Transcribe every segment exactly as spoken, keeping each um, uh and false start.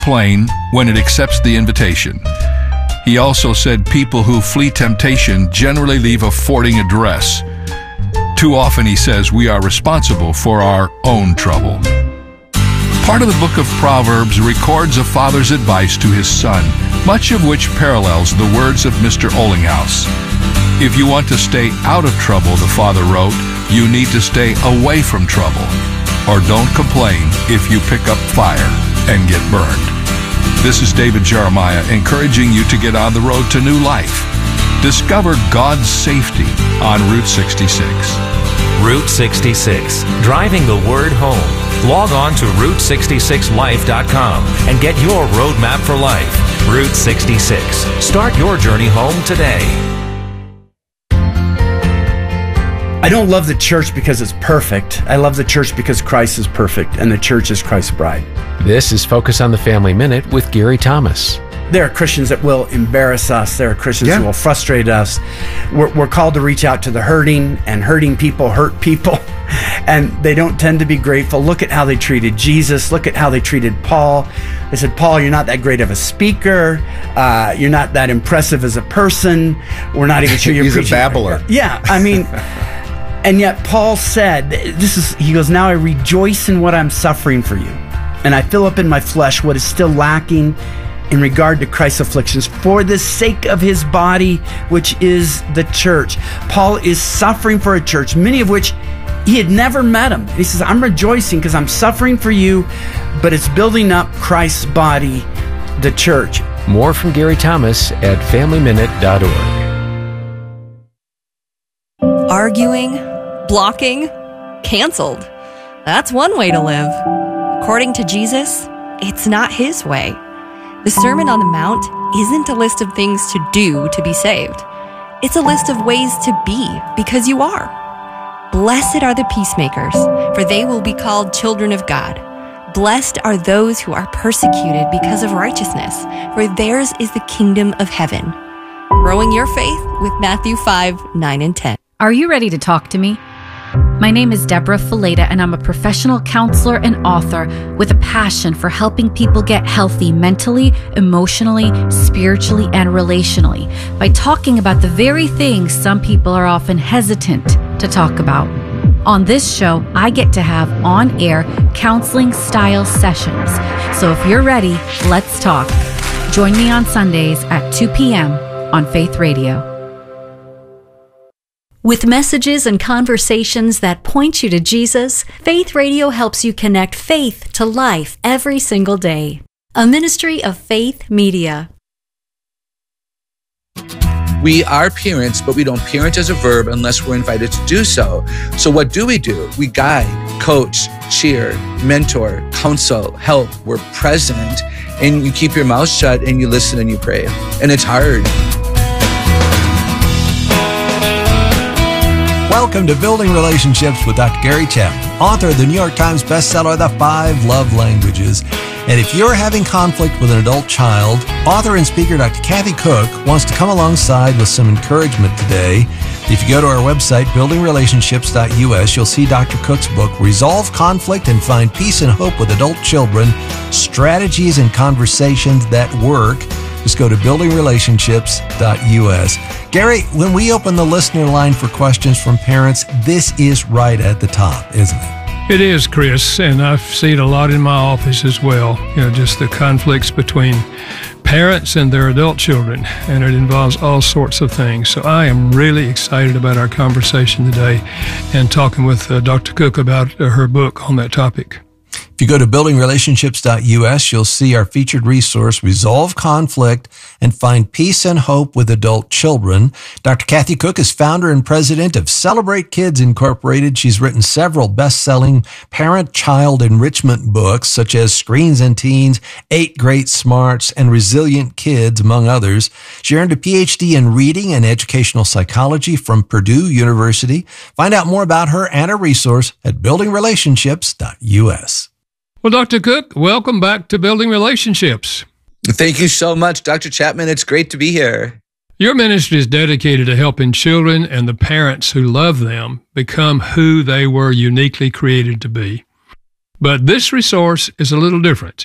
complain when it accepts the invitation. He also said people who flee temptation generally leave a fording address. Too often, he says, we are responsible for our own trouble. Part of the book of Proverbs records a father's advice to his son, much of which parallels the words of Mister Olinghouse. If you want to stay out of trouble, the father wrote, you need to stay away from trouble. Or don't complain if you pick up fire and get burned. This is David Jeremiah encouraging you to get on the road to new life. Discover God's safety on Route sixty-six. Route sixty-six, driving the word home. Log on to route sixty-six life dot com and get your roadmap for life. Route sixty-six. Start your journey home today. I don't love the church because it's perfect. I love the church because Christ is perfect, and the church is Christ's bride. This is Focus on the Family Minute with Gary Thomas. There are Christians that will embarrass us. There are Christians yeah. that will frustrate us. We're, we're called to reach out to the hurting, and hurting people hurt people, and they don't tend to be grateful. Look at how they treated Jesus. Look at how they treated Paul. They said, Paul, you're not that great of a speaker. Uh, you're not that impressive as a person. We're not even sure you're He's preaching. a babbler. Yeah, I mean... And yet Paul said, this is, he goes, now I rejoice in what I'm suffering for you. And I fill up in my flesh what is still lacking in regard to Christ's afflictions for the sake of his body, which is the church. Paul is suffering for a church, many of which he had never met him. He says, I'm rejoicing because I'm suffering for you, but it's building up Christ's body, the church. More from Gary Thomas at family minute dot org. Arguing, blocking, canceled. That's one way to live. According to Jesus, it's not his way. The Sermon on the Mount isn't a list of things to do to be saved. It's a list of ways to be because you are. Blessed are the peacemakers, for they will be called children of God. Blessed are those who are persecuted because of righteousness, for theirs is the kingdom of heaven. Growing your faith with Matthew five, nine, and ten. Are you ready to talk to me? My name is Deborah Fileta, and I'm a professional counselor and author with a passion for helping people get healthy mentally, emotionally, spiritually, and relationally by talking about the very things some people are often hesitant to talk about. On this show, I get to have on-air counseling-style sessions. So if you're ready, let's talk. Join me on Sundays at two p.m. on Faith Radio. With messages and conversations that point you to Jesus, Faith Radio helps you connect faith to life every single day. A ministry of Faith Media. We are parents, but we don't parent as a verb unless we're invited to do so. So what do we do? We guide, coach, cheer, mentor, counsel, help. We're present, and you keep your mouth shut and you listen and you pray. And it's hard. Welcome to Building Relationships with Doctor Gary Chapman, author of the New York Times bestseller, The Five Love Languages. And if you're having conflict with an adult child, author and speaker Doctor Kathy Cook wants to come alongside with some encouragement today. If you go to our website, building relationships dot U S, you'll see Doctor Cook's book, Resolve Conflict and Find Peace and Hope with Adult Children, Strategies and Conversations That Work. Just go to building relationships dot U S. Gary, when we open the listener line for questions from parents, this is right at the top, isn't it? It is, Chris, and I've seen a lot in my office as well. You know, just the conflicts between parents and their adult children, and it involves all sorts of things. So I am really excited about our conversation today and talking with uh, Doctor Cook about uh, her book on that topic. If you go to building relationships dot U S, you'll see our featured resource, Resolve Conflict and Find Peace and Hope with Adult Children. Doctor Kathy Cook is founder and president of Celebrate Kids Incorporated. She's written several best-selling parent-child enrichment books, such as Screens and Teens, Eight Great Smarts, and Resilient Kids, among others. She earned a P H D in reading and educational psychology from Purdue University. Find out more about her and her resource at building relationships dot U S. Well, Doctor Cook, welcome back to Building Relationships. Thank you so much, Doctor Chapman. It's great to be here. Your ministry is dedicated to helping children and the parents who love them become who they were uniquely created to be. But this resource is a little different.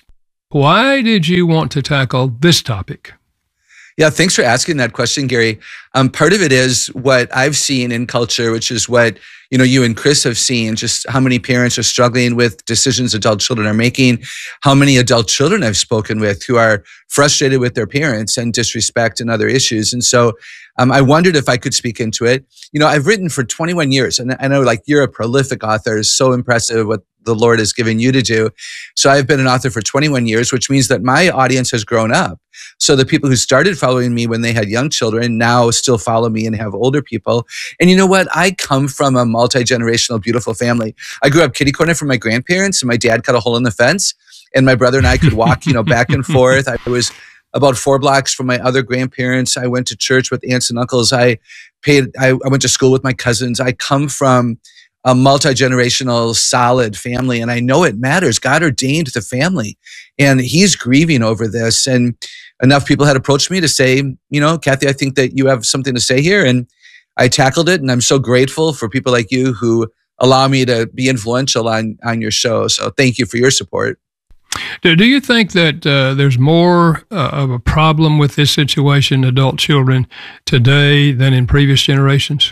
Why did you want to tackle this topic? Yeah, thanks for asking that question, Gary. Um, part of it is what I've seen in culture, which is what, you know, you and Chris have seen, just how many parents are struggling with decisions adult children are making, how many adult children I've spoken with who are frustrated with their parents and disrespect and other issues. And so um, I wondered if I could speak into it. You know, I've written for twenty-one years, and I know like you're a prolific author. It's so impressive what the Lord has given you to do. So I've been an author for twenty-one years, which means that my audience has grown up. So the people who started following me when they had young children now still follow me and have older people. And you know what? I come from a multi-generational, beautiful family. I grew up kitty corner from my grandparents, and my dad cut a hole in the fence, and my brother and I could walk, you know, back and forth. I was about four blocks from my other grandparents. I went to church with aunts and uncles. I paid, I, I went to school with my cousins. I come from a multi-generational, solid family, and I know it matters. God ordained the family, and he's grieving over this. And enough people had approached me to say, you know, Kathy, I think that you have something to say here. And I tackled it, and I'm so grateful for people like you who allow me to be influential on, on your show. So thank you for your support. Do, do you think that uh, there's more uh, of a problem with this situation, adult children, today than in previous generations?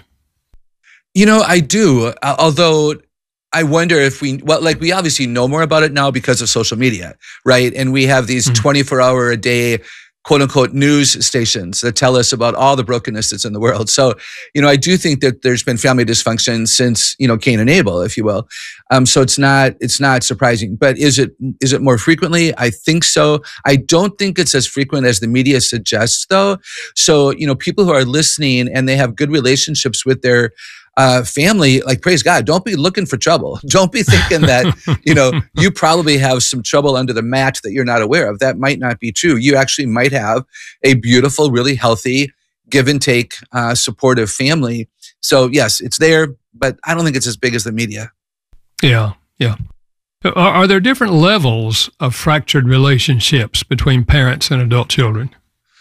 You know, I do. Uh, although I wonder if we, well, like we obviously know more about it now because of social media, right? And we have these mm-hmm. twenty-four hour a day, quote unquote, news stations that tell us about all the brokenness that's in the world. So, you know, I do think that there's been family dysfunction since, you know, Cain and Abel, if you will. Um, so it's not, it's not surprising, but is it, is it more frequently? I think so. I don't think it's as frequent as the media suggests though. So, you know, people who are listening and they have good relationships with their Uh, family, like, praise God, don't be looking for trouble. Don't be thinking that, you know, you probably have some trouble under the mat that you're not aware of. That might not be true. You actually might have a beautiful, really healthy, give and take, uh, supportive family. So yes, it's there, but I don't think it's as big as the media. Yeah, yeah. Are, are there different levels of fractured relationships between parents and adult children?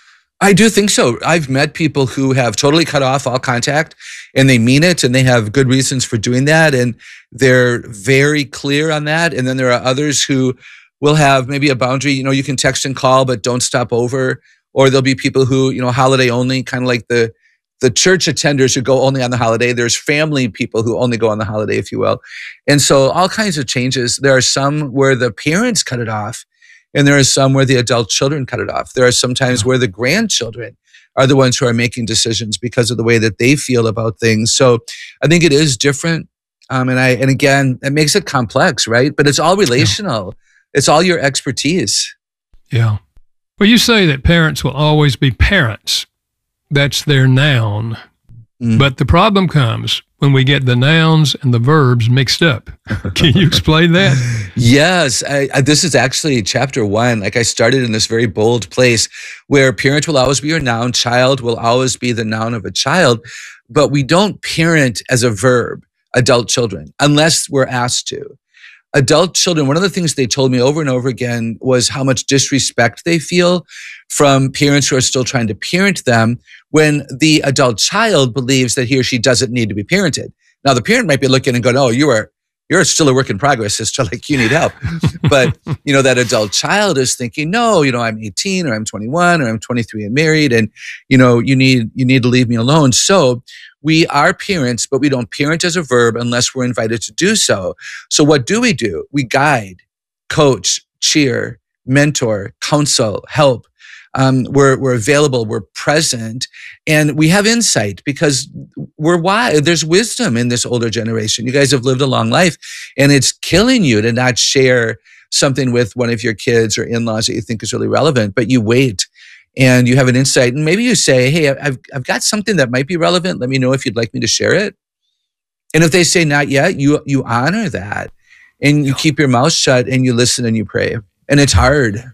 I do think so. I've met people who have totally cut off all contact, and they mean it, and they have good reasons for doing that, and they're very clear on that. And then there are others who will have maybe a boundary. You know, you can text and call, but don't stop over. Or there'll be people who, you know, holiday only, kind of like the the church attenders who go only on the holiday. There's family people who only go on the holiday, if you will. And so all kinds of changes. There are some where the parents cut it off, and there are some where the adult children cut it off. There are some times where the grandchildren are the ones who are making decisions because of the way that they feel about things. So I think it is different. Um, and I, and again, it makes it complex, right? But it's all relational. Yeah. It's all your expertise. Yeah. Well, you say that parents will always be parents. That's their noun. Mm. But the problem comes when we get the nouns and the verbs mixed up. Can you explain that? Yes. I, I, this is actually chapter one. Like, I started in this very bold place where parent will always be your noun, child will always be the noun of a child, but we don't parent as a verb adult children unless we're asked to. Adult children, one of the things they told me over and over again was how much disrespect they feel from parents who are still trying to parent them when the adult child believes that he or she doesn't need to be parented. Now, the parent might be looking and going, oh, you are, you're still a work in progress, sister, like you need help. But, you know, that adult child is thinking, no, you know, I'm eighteen or I'm twenty-one or I'm twenty-three and married, and, you know, you need, you need to leave me alone. So we are parents, but we don't parent as a verb unless we're invited to do so. So what do we do? We guide, coach, cheer, mentor, counsel, help. Um, we're, we're available, we're present, and we have insight because we're wise. There's wisdom in this older generation. You guys have lived a long life, and it's killing you to not share something with one of your kids or in-laws that you think is really relevant, but you wait and you have an insight, and maybe you say, hey, I've, I've got something that might be relevant. Let me know if you'd like me to share it. And if they say not yet, you, you honor that, and you keep your mouth shut and you listen and you pray. And it's hard.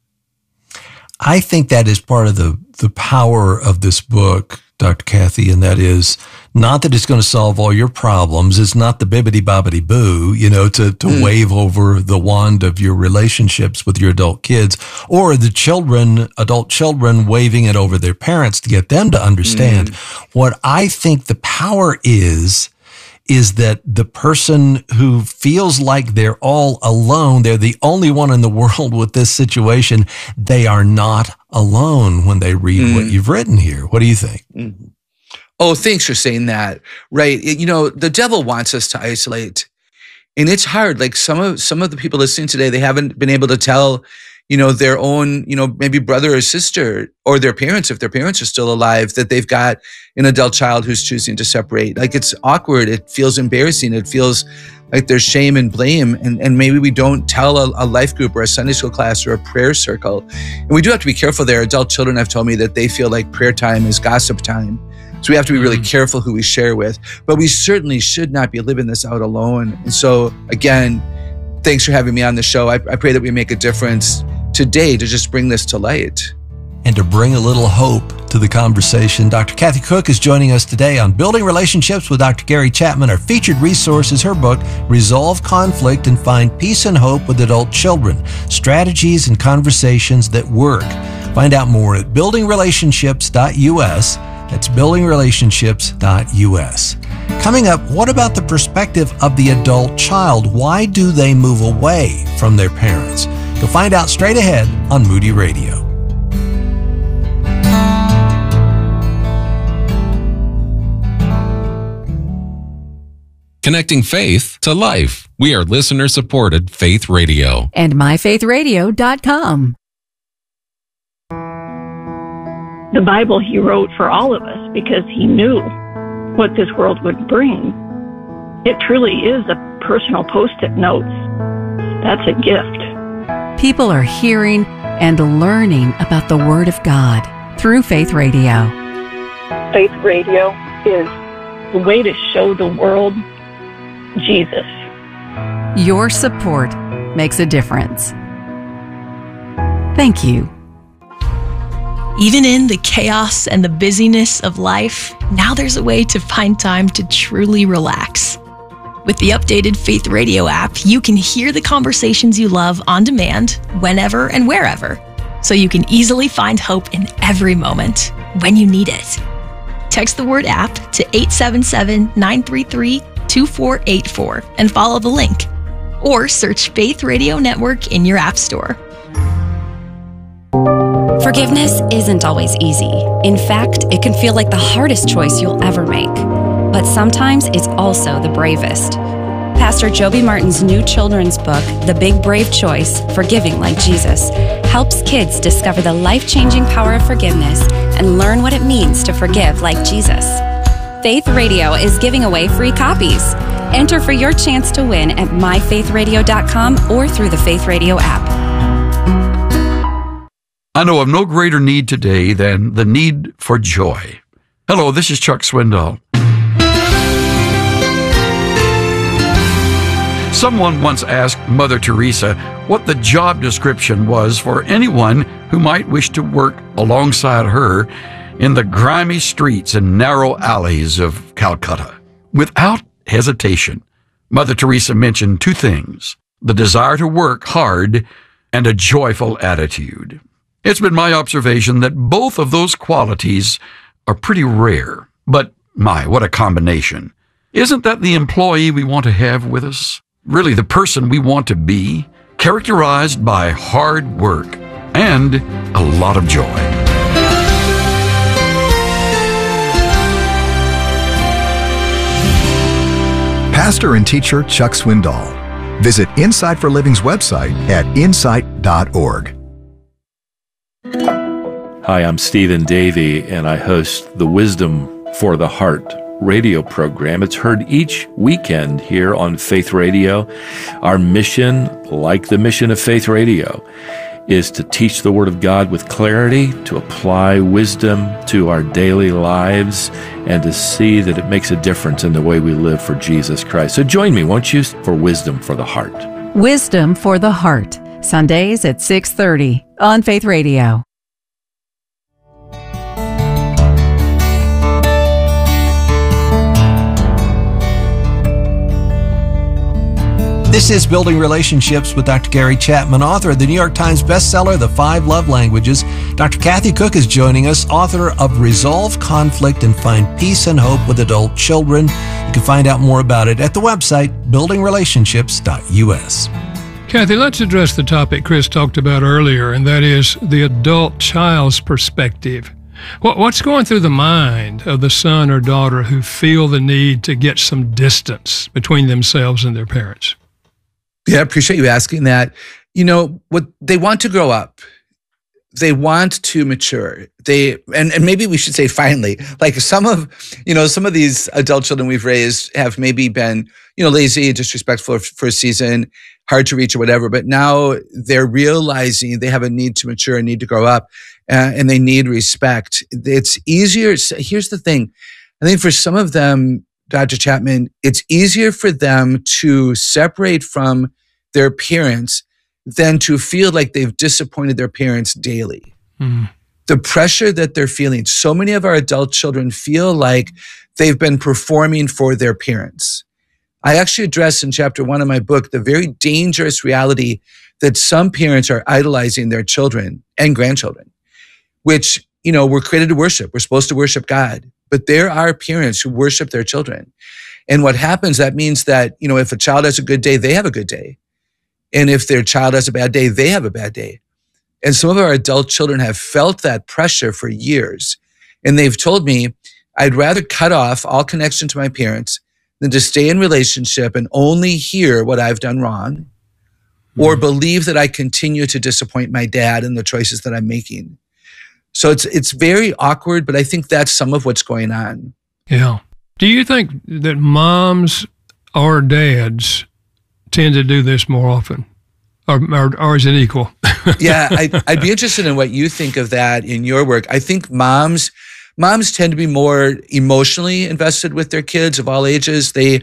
I think that is part of the, the power of this book, Doctor Kathy, and that is not that it's going to solve all your problems. It's not the bibbity bobbity boo, you know, to, to mm. wave over the wand of your relationships with your adult kids, or the children, adult children waving it over their parents to get them to understand. Mm. What I think the power is, is that the person who feels like they're all alone, they're the only one in the world with this situation, they are not alone when they read mm. what you've written here. What do you think? Mm-hmm. Oh, thanks for saying that. Right. It, you know, the devil wants us to isolate. And it's hard. Like some of some of the people listening today, they haven't been able to tell, you know, their own, you know, maybe brother or sister or their parents, if their parents are still alive, that they've got an adult child who's choosing to separate. Like it's awkward. It feels embarrassing. It feels like there's shame and blame. And, and maybe we don't tell a, a life group or a Sunday school class or a prayer circle. And we do have to be careful there. Adult children have told me that they feel like prayer time is gossip time. So we have to be really careful who we share with. But we certainly should not be living this out alone. And so again, thanks for having me on the show. I, I pray that we make a difference today to just bring this to light. And to bring a little hope to the conversation, Doctor Kathy Cook is joining us today on Building Relationships with Doctor Gary Chapman. Our featured resource is her book, Resolve Conflict and Find Peace and Hope with Adult Children, Strategies and Conversations That Work. Find out more at building relationships dot u s. That's building relationships dot u s. Coming up, what about the perspective of the adult child? Why do they move away from their parents? You'll find out straight ahead on Moody Radio. Connecting faith to life. We are listener-supported Faith Radio. And my faith radio dot com. The Bible he wrote for all of us because he knew what this world would bring. It truly is a personal post-it notes. That's a gift. People are hearing and learning about the Word of God through Faith Radio. Faith Radio is the way to show the world Jesus. Your support makes a difference. Thank you. Even in the chaos and the busyness of life, now there's a way to find time to truly relax. With the updated Faith Radio app, you can hear the conversations you love on demand, whenever and wherever, so you can easily find hope in every moment when you need it. Text the word app to eight seven seven, nine three three, two four eight four and follow the link, or search Faith Radio Network in your app store. Forgiveness isn't always easy. In fact, it can feel like the hardest choice you'll ever make. But sometimes it's also the bravest. Pastor Joby Martin's new children's book, The Big Brave Choice, Forgiving Like Jesus, helps kids discover the life-changing power of forgiveness and learn what it means to forgive like Jesus. Faith Radio is giving away free copies. Enter for your chance to win at my faith radio dot com or through the Faith Radio app. I know of no greater need today than the need for joy. Hello, this is Chuck Swindoll. Someone once asked Mother Teresa what the job description was for anyone who might wish to work alongside her in the grimy streets and narrow alleys of Calcutta. Without hesitation, Mother Teresa mentioned two things: the desire to work hard and a joyful attitude. It's been my observation that both of those qualities are pretty rare. But my, what a combination. Isn't that the employee we want to have with us? Really the person we want to be, characterized by hard work and a lot of joy. Pastor and teacher Chuck Swindoll. Visit Insight for Living's website at insight dot org. Hi, I'm Stephen Davey, and I host the Wisdom for the Heart radio program. It's heard each weekend here on Faith Radio. Our mission, like the mission of Faith Radio, is to teach the Word of God with clarity, to apply wisdom to our daily lives, and to see that it makes a difference in the way we live for Jesus Christ. So join me, won't you, for Wisdom for the Heart. Wisdom for the Heart, Sundays at six thirty on Faith Radio. This is Building Relationships with Doctor Gary Chapman, author of the New York Times bestseller, The Five Love Languages. Doctor Kathy Cook is joining us, author of Resolve Conflict and Find Peace and Hope with Adult Children. You can find out more about it at the website, building relationships dot U S. Kathy, let's address the topic Chris talked about earlier, and that is the adult child's perspective. What's going through the mind of the son or daughter who feel the need to get some distance between themselves and their parents? Yeah, I appreciate you asking that. You know, what they want to grow up. They want to mature. They and, and maybe we should say finally, like some of, you know, some of these adult children we've raised have maybe been, you know, lazy, disrespectful for a season, hard to reach or whatever, but now they're realizing they have a need to mature, a need to grow up, uh, and they need respect. It's easier. Here's the thing. I think for some of them, Doctor Chapman, it's easier for them to separate from their parents than to feel like they've disappointed their parents daily. Mm. The pressure that they're feeling, so many of our adult children feel like they've been performing for their parents. I actually address in chapter one of my book the very dangerous reality that some parents are idolizing their children and grandchildren, which, you know, we're created to worship. We're supposed to worship God. But there are parents who worship their children. And what happens, that means that, you know, if a child has a good day, they have a good day. And if their child has a bad day, they have a bad day. And some of our adult children have felt that pressure for years. And they've told me, I'd rather cut off all connection to my parents than to stay in relationship and only hear what I've done wrong, mm-hmm. or believe that I continue to disappoint my dad in the choices that I'm making. So it's it's very awkward, but I think that's some of what's going on. Yeah. Do you think that moms or dads tend to do this more often? Or, or, or is it equal? Yeah, I, I'd be interested in what you think of that in your work. I think moms, moms tend to be more emotionally invested with their kids of all ages. They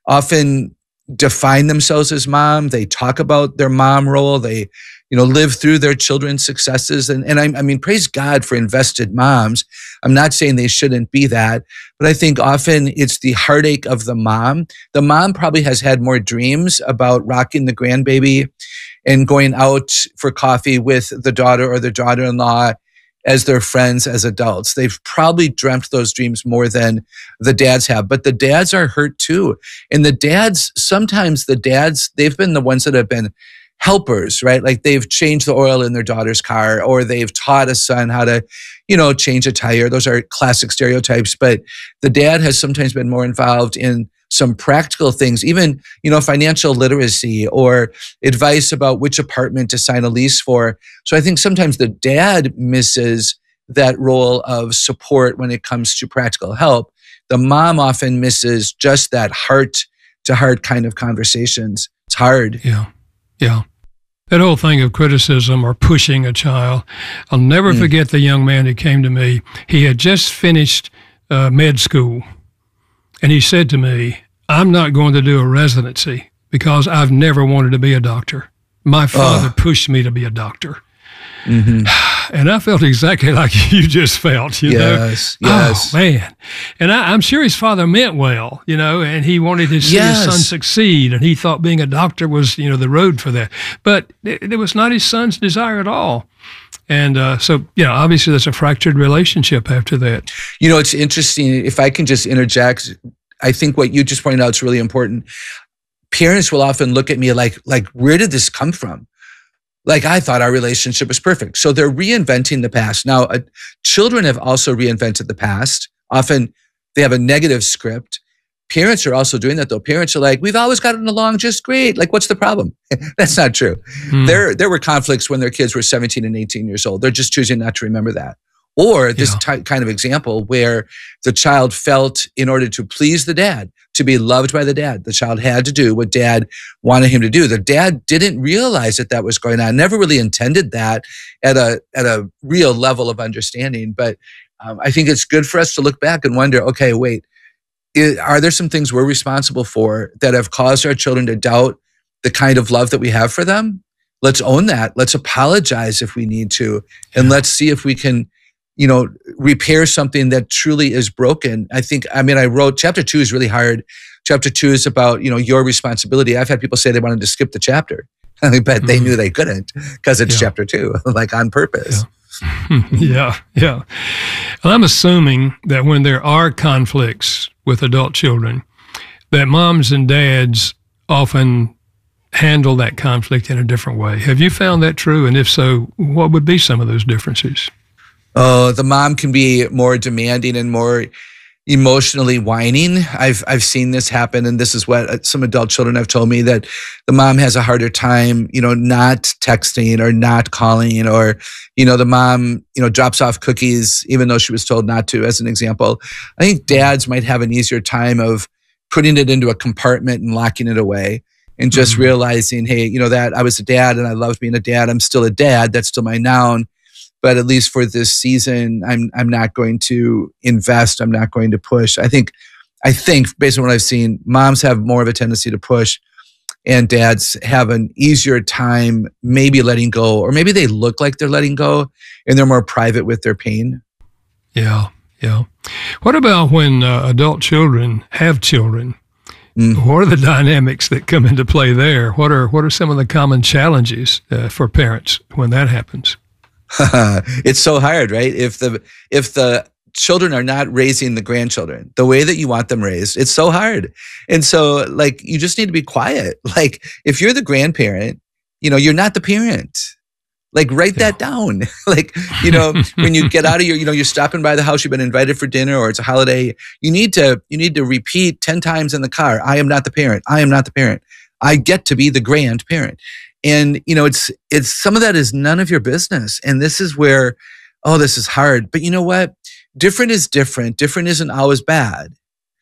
often define themselves as mom. They talk about their mom role. They, you know, live through their children's successes. And, and I, I mean, praise God for invested moms. I'm not saying they shouldn't be that, but I think often it's the heartache of the mom. The mom probably has had more dreams about rocking the grandbaby and going out for coffee with the daughter or the daughter-in-law as their friends as adults. They've probably dreamt those dreams more than the dads have, but the dads are hurt too. And the dads, sometimes the dads, they've been the ones that have been helpers, right? Like they've changed the oil in their daughter's car, or they've taught a son how to, you know, change a tire. Those are classic stereotypes, but the dad has sometimes been more involved in some practical things, even, you know, financial literacy or advice about which apartment to sign a lease for. So I think sometimes the dad misses that role of support when it comes to practical help. The mom often misses just that heart to heart kind of conversations. It's hard. Yeah. Yeah. That whole thing of criticism or pushing a child. I'll never mm. forget the young man who came to me. He had just finished uh, med school. And he said to me, I'm not going to do a residency because I've never wanted to be a doctor. My father oh. pushed me to be a doctor. Mm-hmm. And I felt exactly like you just felt, you yes, know? Yes, Oh, man. And I, I'm sure his father meant well, you know, and he wanted to see yes. his son succeed. And he thought being a doctor was, you know, the road for that. But it, it was not his son's desire at all. And uh, so, you know, obviously there's a fractured relationship after that. You know, it's interesting. If I can just interject, I think what you just pointed out is really important. Parents will often look at me like, like, where did this come from? Like, I thought our relationship was perfect. So they're reinventing the past. Now, uh, children have also reinvented the past. Often they have a negative script. Parents are also doing that, though. Parents are like, we've always gotten along just great. Like, what's the problem? That's not true. Hmm. There, there were conflicts when their kids were seventeen and eighteen years old. They're just choosing not to remember that. Or this yeah. ty- kind of example where the child felt in order to please the dad, to be loved by the dad, the child had to do what dad wanted him to do. The dad didn't realize that that was going on, never really intended that at a at a real level of understanding. But um, I think it's good for us to look back and wonder, okay, wait, is, are there some things we're responsible for that have caused our children to doubt the kind of love that we have for them? Let's own that. Let's apologize if we need to. And let's see if we can, you know, repair something that truly is broken. I think, I mean, I wrote, chapter two is really hard Chapter two is about, you know, your responsibility. I've had people say they wanted to skip the chapter, but mm-hmm. they knew they couldn't because it's yeah. chapter two, like on purpose. Yeah. yeah, yeah. Well, I'm assuming that when there are conflicts with adult children, that moms and dads often handle that conflict in a different way. Have you found that true? And if so, what would be some of those differences? Oh, the mom can be more demanding and more emotionally whining. I've I've seen this happen, and this is what some adult children have told me, that the mom has a harder time, you know, not texting or not calling, or, you know, the mom, you know, drops off cookies even though she was told not to, as an example. I think dads might have an easier time of putting it into a compartment and locking it away. And just mm-hmm. realizing, hey, you know, that I was a dad and I loved being a dad. I'm still a dad. That's still my noun. But at least for this season, I'm I'm not going to invest. I'm not going to push. I think, I think based on what I've seen, moms have more of a tendency to push, and dads have an easier time maybe letting go, or maybe they look like they're letting go and they're more private with their pain. Yeah, yeah. What about when uh, adult children have children? Mm. What are the dynamics that come into play there? What are what are some of the common challenges uh, for parents when that happens? It's so hard, right? If the if the children are not raising the grandchildren the way that you want them raised, it's so hard. And so, like, you just need to be quiet. Like, if you're the grandparent, you know, you're not the parent. Like, write yeah. that down. Like, you know, when you get out of your, you know, you're stopping by the house, you've been invited for dinner, or it's a holiday. You need to, you need to repeat ten times in the car, I am not the parent. I am not the parent. I get to be the grandparent. And, you know, it's, it's, some of that is none of your business. And this is where, oh, this is hard. But you know what? Different is different. Different isn't always bad.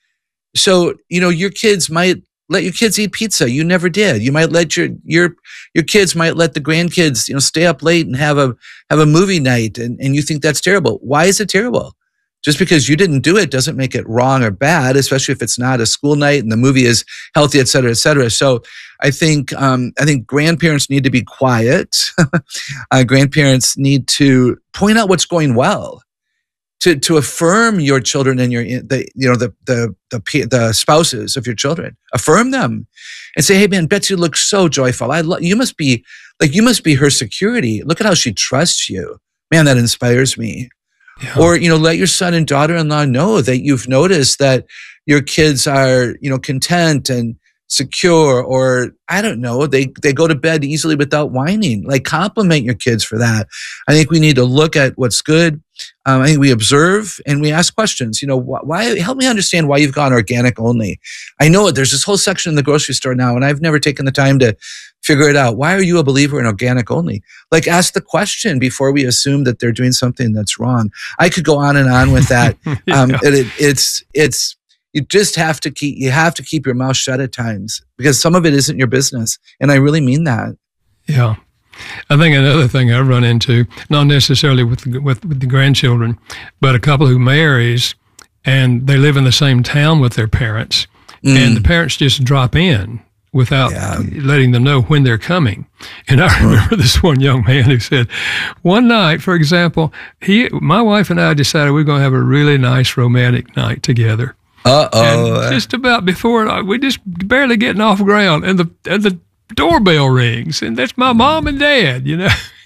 So, you know, your kids might let your kids eat pizza. You never did. You might let your your your kids might let the grandkids, you know, stay up late and have a have a movie night, and, and you think that's terrible. Why is it terrible? Just because you didn't do it doesn't make it wrong or bad, especially if it's not a school night and the movie is healthy, et cetera, et cetera. So I think um, I think grandparents need to be quiet. uh, grandparents need to point out what's going well. To, to affirm your children and your the you know the the the the spouses of your children, affirm them, and say, "Hey man, Betsy looks so joyful. I love you. Must be like you must be her security. Look at how she trusts you, man. That inspires me." Yeah. Or you know, let your son and daughter-in-law know that you've noticed that your kids are you know content and secure, or I don't know, they they go to bed easily without whining. Like, compliment your kids for that. I think we need to look at what's good. Um, I think we observe and we ask questions. You know, wh- why? Help me understand why you've gone organic only. I know it. There's this whole section in the grocery store now, and I've never taken the time to figure it out. Why are you a believer in organic only? Like, ask the question before we assume that they're doing something that's wrong. I could go on and on with that. yeah. um, it, it, it's it's. You just have to keep, you have to keep your mouth shut at times, because some of it isn't your business. And I really mean that. Yeah. I think another thing I've run into, not necessarily with the, with, with the grandchildren, but a couple who marries and they live in the same town with their parents, mm. and the parents just drop in without yeah. letting them know when they're coming. And I remember this one young man who said, one night, for example, he, my wife and I decided we we're going to have a really nice romantic night together. Uh-oh. And just about before it, we just barely getting off ground, and the and the doorbell rings, and that's my mom and dad, you know.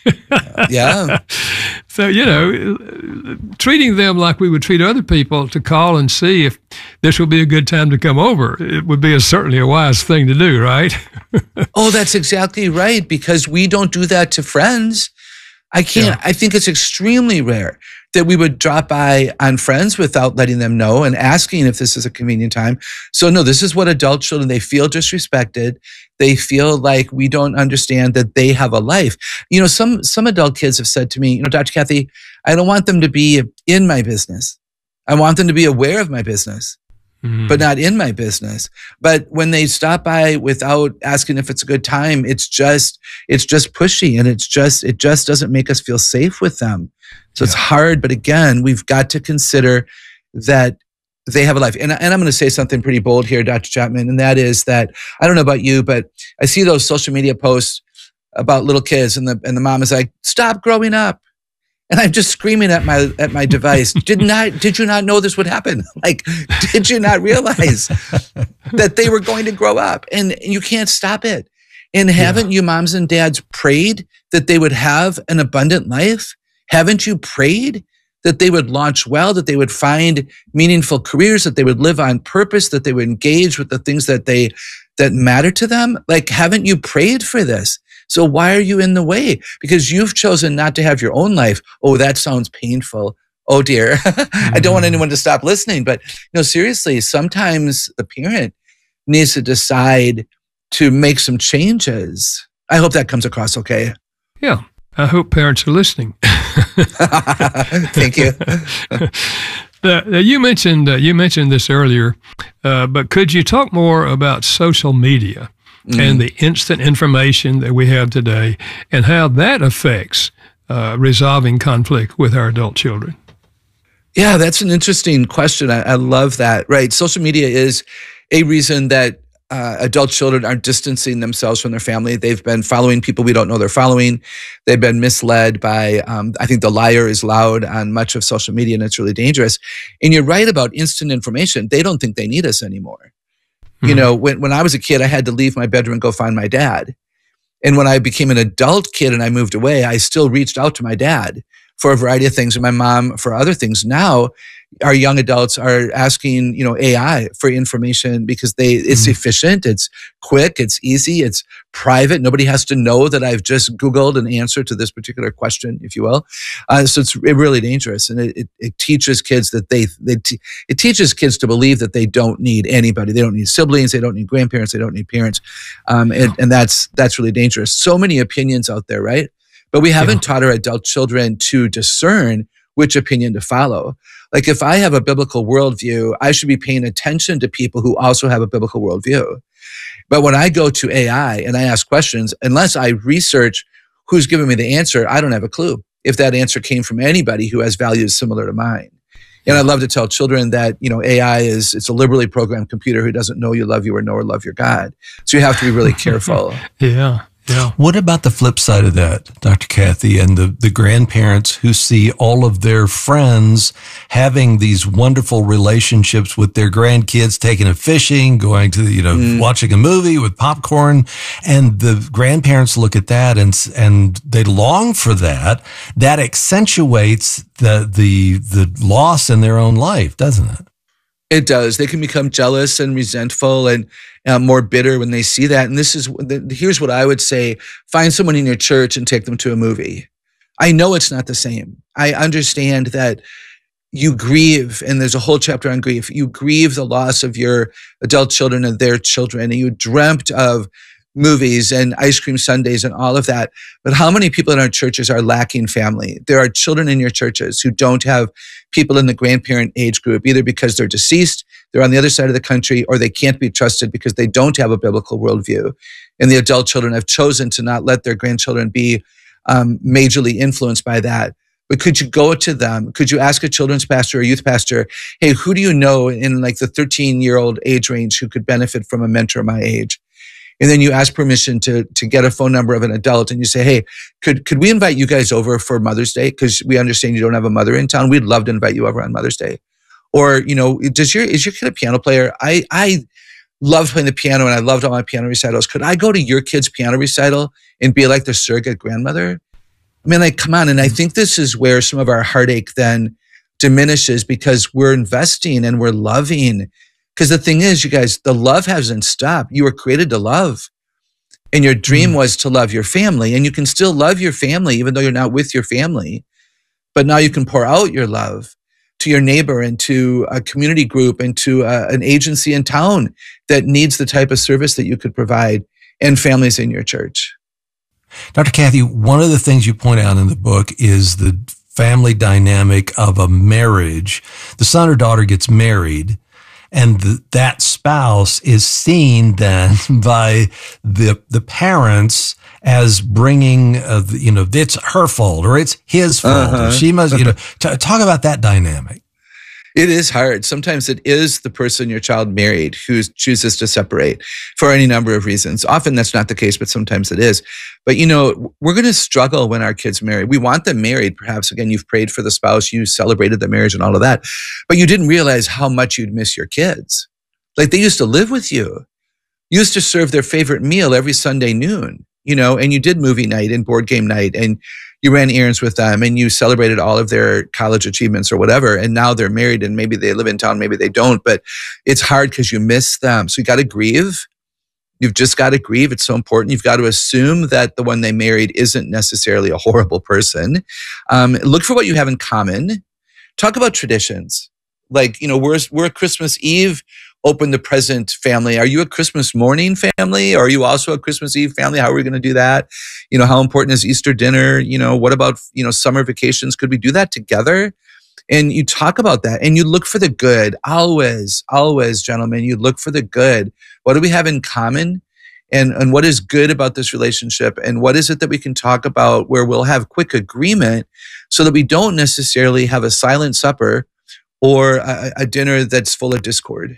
Yeah. So, you know, treating them like we would treat other people, to call and see if this would be a good time to come over, it would be a, certainly a wise thing to do, right? Oh, that's exactly right, because we don't do that to friends. I can't, yeah. I think it's extremely rare that we would drop by on friends without letting them know and asking if this is a convenient time. So no, this is what adult children, they feel disrespected. They feel like we don't understand that they have a life. You know, some, some adult kids have said to me, you know, Doctor Kathy, I don't want them to be in my business. I want them to be aware of my business, mm. but not in my business. But when they stop by without asking if it's a good time, it's just, it's just pushy, and it's just, it just doesn't make us feel safe with them. So yeah. It's hard, but again, we've got to consider that they have a life. And, and I'm going to say something pretty bold here, Doctor Chapman, and that is that, I don't know about you, but I see those social media posts about little kids, and the, and the mom is like, stop growing up. And I'm just screaming at my at my device. Did not did you not know this would happen? Like, did you not realize that they were going to grow up? And you can't stop it. And haven't yeah. you moms and dads prayed that they would have an abundant life? Haven't you prayed that they would launch well, that they would find meaningful careers, that they would live on purpose, that they would engage with the things that they that matter to them? Like, haven't you prayed for this? So why are you in the way? Because you've chosen not to have your own life. Oh, that sounds painful. Oh dear. I don't want anyone to stop listening. But no, seriously, sometimes the parent needs to decide to make some changes. I hope that comes across okay. Yeah. I hope parents are listening. Thank you. Uh, you mentioned uh, you mentioned this earlier, uh, but could you talk more about social media mm. and the instant information that we have today, and how that affects uh, resolving conflict with our adult children? Yeah, that's an interesting question. I, I love that. Right, social media is a reason that Uh, adult children are distancing themselves from their family. They've been following people we don't know they're following. They've been misled by, um, I think the liar is loud on much of social media, and it's really dangerous. And you're right about instant information. They don't think they need us anymore. Mm-hmm. You know, when, when I was a kid, I had to leave my bedroom and go find my dad. And when I became an adult kid and I moved away, I still reached out to my dad for a variety of things, and my mom for other things. Now, our young adults are asking, you know, A I for information because they it's mm-hmm. efficient, it's quick, it's easy, it's private. Nobody has to know that I've just Googled an answer to this particular question, if you will. Uh, so it's really dangerous, and it, it, it teaches kids that they they te- it teaches kids to believe that they don't need anybody. They don't need siblings. They don't need grandparents. They don't need parents, um, and, and that's that's really dangerous. So many opinions out there, right? But we haven't yeah. taught our adult children to discern which opinion to follow. Like, if I have a biblical worldview, I should be paying attention to people who also have a biblical worldview. But when I go to A I and I ask questions, unless I research who's giving me the answer, I don't have a clue if that answer came from anybody who has values similar to mine. And I love to tell children that, you know, A I is, it's a liberally programmed computer who doesn't know you love you or know or love your God. So you have to be really careful. yeah. Yeah. What about the flip side of that, Doctor Kathy, and the, the grandparents who see all of their friends having these wonderful relationships with their grandkids, taking them fishing, going to, you know, mm. watching a movie with popcorn, and the grandparents look at that and and they long for that. That accentuates the the the loss in their own life, doesn't it? It does. They can become jealous and resentful and uh, more bitter when they see that. And this is, here's what I would say. Find someone in your church and take them to a movie. I know it's not the same. I understand that you grieve, and there's a whole chapter on grief. You grieve the loss of your adult children and their children, and you dreamt of movies and ice cream sundaes and all of that. But how many people in our churches are lacking family? There are children in your churches who don't have people in the grandparent age group, either because they're deceased, they're on the other side of the country, or they can't be trusted because they don't have a biblical worldview. And the adult children have chosen to not let their grandchildren be um, majorly influenced by that. But could you go to them? Could you ask a children's pastor or a youth pastor, hey, who do you know in like the thirteen-year-old age range who could benefit from a mentor my age? And then you ask permission to to get a phone number of an adult, and you say, hey, could could we invite you guys over for Mother's Day? Because we understand you don't have a mother in town. We'd love to invite you over on Mother's Day. Or, you know, does your is your kid a piano player? I I loved playing the piano, and I loved all my piano recitals. Could I go to your kid's piano recital and be like the surrogate grandmother? I mean, like, come on. And I think this is where some of our heartache then diminishes, because we're investing and we're loving. Because the thing is, you guys, the love hasn't stopped. You were created to love. And your dream mm. was to love your family. And you can still love your family, even though you're not with your family. But now you can pour out your love to your neighbor and to a community group and to a, an agency in town that needs the type of service that you could provide, and families in your church. Doctor Kathy, one of the things you point out in the book is the family dynamic of a marriage. The son or daughter gets married, and the, that spouse is seen then by the the parents as bringing, uh, you know, it's her fault or it's his fault. Uh-huh. She must, you know, t- talk about that dynamic. It is hard. Sometimes it is the person your child married who chooses to separate for any number of reasons. Often that's not the case, but sometimes it is. But, you know, we're going to struggle when our kids marry. We want them married. Perhaps, again, you've prayed for the spouse, you celebrated the marriage and all of that, but you didn't realize how much you'd miss your kids. Like, they used to live with you. You used to serve their favorite meal every Sunday noon, you know, and you did movie night and board game night, and you ran errands with them, and you celebrated all of their college achievements or whatever. And now they're married, and maybe they live in town, maybe they don't, but it's hard because you miss them. So you got to grieve. You've just got to grieve. It's so important. You've got to assume that the one they married isn't necessarily a horrible person. Um, look for what you have in common. Talk about traditions. Like, you know, we're, we're a Christmas Eve open the present family. Are you a Christmas morning family? Or are you also a Christmas Eve family? How are we going to do that? You know, how important is Easter dinner? You know, what about, you know, summer vacations? Could we do that together? And you talk about that, and you look for the good. Always, always, gentlemen, you look for the good. What do we have in common? And, and what is good about this relationship? And what is it that we can talk about where we'll have quick agreement so that we don't necessarily have a silent supper or a, a dinner that's full of discord?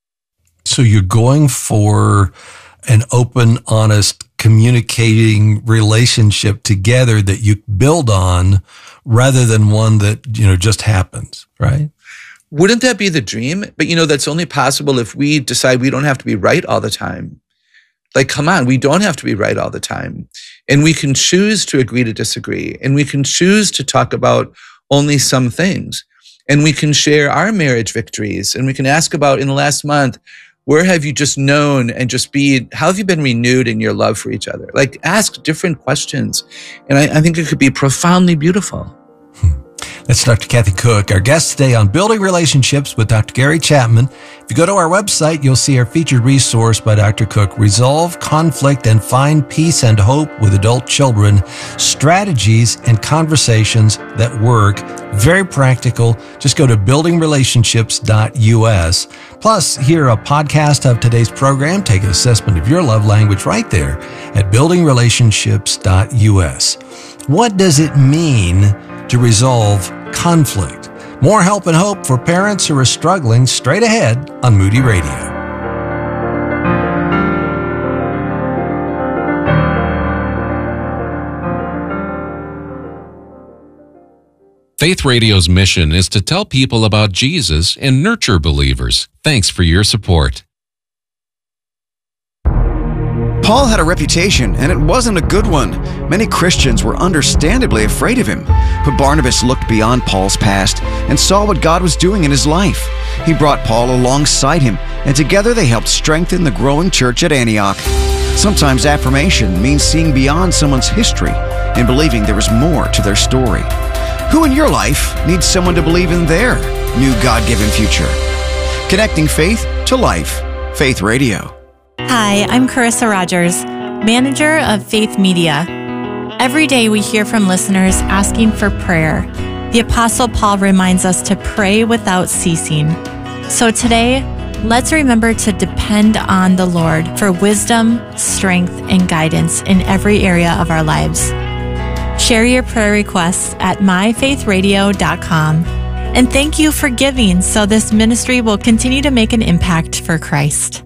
So you're going for an open, honest, communicating relationship together that you build on rather than one that, you know, just happens, right? Wouldn't that be the dream? But, you know, that's only possible if we decide we don't have to be right all the time. Like, come on, we don't have to be right all the time. And we can choose to agree to disagree. And we can choose to talk about only some things. And we can share our marriage victories. And we can ask about, in the last month, where have you just known and just be, how have you been renewed in your love for each other? Like, ask different questions. And I, I think it could be profoundly beautiful. That's Doctor Kathy Cook, our guest today on Building Relationships with Doctor Gary Chapman. If you go to our website, you'll see our featured resource by Doctor Cook, Resolve Conflict and Find Peace and Hope with Adult Children, Strategies and Conversations That Work. Very practical. Just go to building relationships dot U S. Plus, hear a podcast of today's program. Take an assessment of your love language right there at building relationships dot U S. What does it mean to resolve conflict? More help and hope for parents who are struggling straight ahead on Moody Radio. Faith Radio's mission is to tell people about Jesus and nurture believers. Thanks for your support. Paul had a reputation, and it wasn't a good one. Many Christians were understandably afraid of him. But Barnabas looked beyond Paul's past and saw what God was doing in his life. He brought Paul alongside him, and together they helped strengthen the growing church at Antioch. Sometimes affirmation means seeing beyond someone's history and believing there is more to their story. Who in your life needs someone to believe in their new God-given future? Connecting faith to life. Faith Radio. Hi, I'm Carissa Rogers, manager of Faith Media. Every day we hear from listeners asking for prayer. The Apostle Paul reminds us to pray without ceasing. So today, let's remember to depend on the Lord for wisdom, strength, and guidance in every area of our lives. Share your prayer requests at my faith radio dot com. And thank you for giving so this ministry will continue to make an impact for Christ.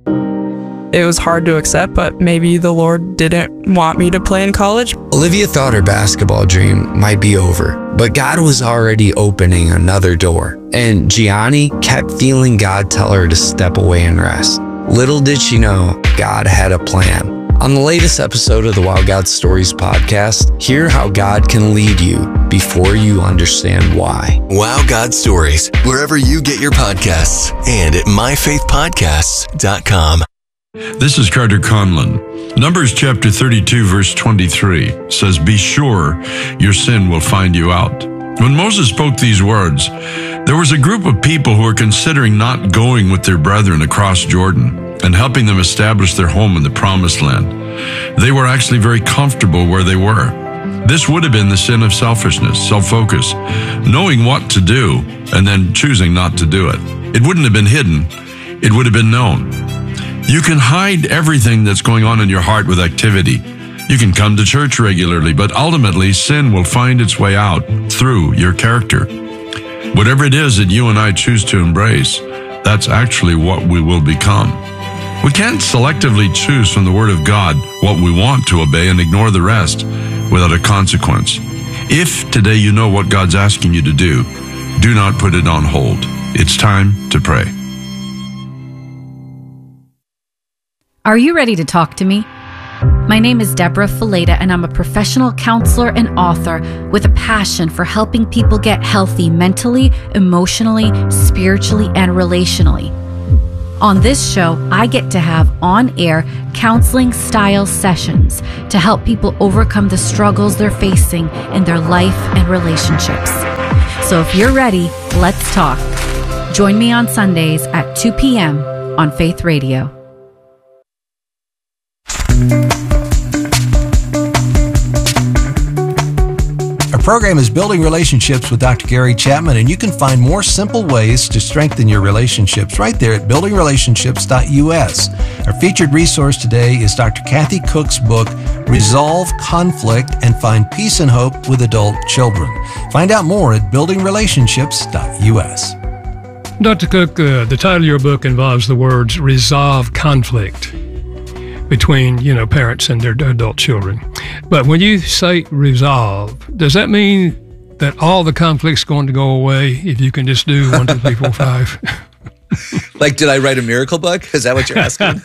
It was hard to accept, but maybe the Lord didn't want me to play in college. Olivia thought her basketball dream might be over, but God was already opening another door. And Gianni kept feeling God tell her to step away and rest. Little did she know, God had a plan. On the latest episode of the Wow God Stories podcast, hear how God can lead you before you understand why. Wow God Stories, wherever you get your podcasts, and at my faith podcasts dot com. This is Carter Conlon. Numbers chapter thirty-two, verse twenty-three says, "Be sure your sin will find you out." When Moses spoke these words, there was a group of people who were considering not going with their brethren across Jordan and helping them establish their home in the Promised Land. They were actually very comfortable where they were. This would have been the sin of selfishness, self-focus, knowing what to do and then choosing not to do it. It wouldn't have been hidden. It would have been known. You can hide everything that's going on in your heart with activity. You can come to church regularly, but ultimately sin will find its way out through your character. Whatever it is that you and I choose to embrace, that's actually what we will become. We can't selectively choose from the Word of God what we want to obey and ignore the rest without a consequence. If today you know what God's asking you to do, do not put it on hold. It's time to pray. Are you ready to talk to me? My name is Deborah Fileta, and I'm a professional counselor and author with a passion for helping people get healthy mentally, emotionally, spiritually, and relationally. On this show, I get to have on-air counseling-style sessions to help people overcome the struggles they're facing in their life and relationships. So if you're ready, let's talk. Join me on Sundays at two p.m. on Faith Radio. Our program is Building Relationships with Doctor Gary Chapman, and you can find more simple ways to strengthen your relationships right there at building relationships dot u s. Our featured resource today is Doctor Kathy Cook's book, Resolve Conflict and Find Peace and Hope with Adult Children. Find out more at building relationships dot u s. Doctor Cook, uh, the title of your book involves the words resolve conflict between, you know, parents and their adult children. But when you say resolve, does that mean that all the conflict's going to go away if you can just do one, two, three, four, five? Like, did I write a miracle book? Is that what you're asking?